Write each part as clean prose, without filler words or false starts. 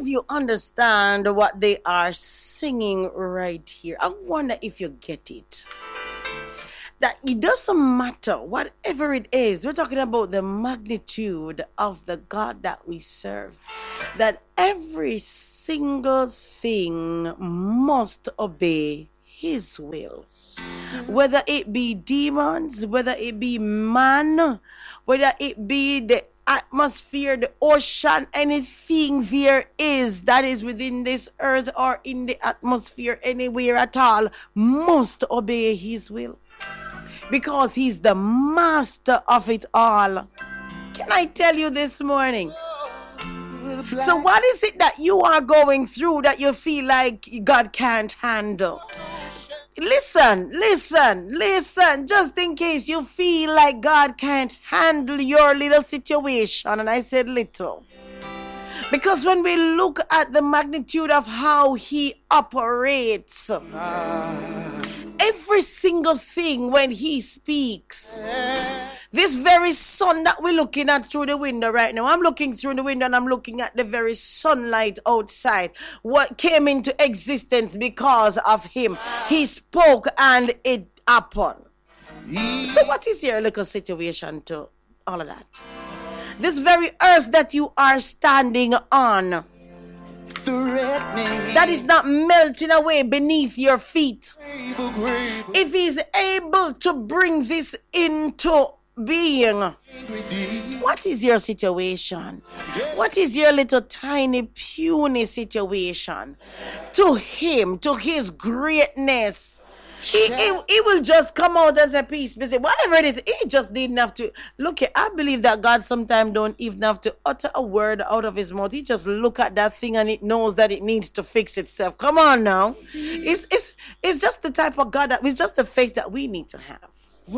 of you understand what they are singing right here? I wonder if you get it. That it doesn't matter, whatever it is. We're talking about the magnitude of the God that we serve. That every single thing must obey His will. Whether it be demons, whether it be man, whether it be the atmosphere, the ocean, anything there is that is within this earth or in the atmosphere anywhere at all, must obey His will. Because He's the master of it all. Can I tell you this morning? So what is it that you are going through that you feel like God can't handle? Listen, just in case you feel like God can't handle your little situation, and I said little. Because when we look at the magnitude of how He operates, every single thing when He speaks, this very sun that we're looking at through the window right now, I'm looking through the window and I'm looking at the very sunlight outside. What came into existence because of Him. He spoke and it happened. So what is your little situation to all of that? This very earth that you are standing on, that is not melting away beneath your feet. If He's able to bring this into being, what is your situation? What is your little tiny puny situation? To Him, to His greatness, He will just come out and say, peace, be still. Whatever it is, He just didn't have to. Look, I believe that God sometimes don't even have to utter a word out of His mouth. He just look at that thing and it knows that it needs to fix itself. Come on now. It's just the type of God it's just the faith that we need to have.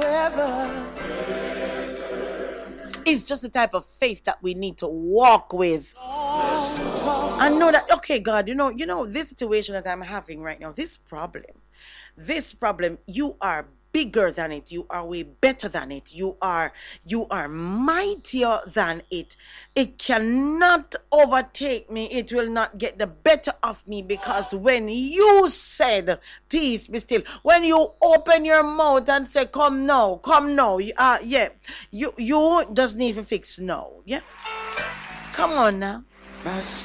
It's just the type of faith that we need to walk with. I know that, okay, God, you know, this situation that I'm having right now, this problem, you are bigger than it. You are way better than it. You are mightier than it. It cannot overtake me. It will not get the better of me, because when you said, peace be still, when you open your mouth and say, come now, you just need to fix now. Yeah. Come on now.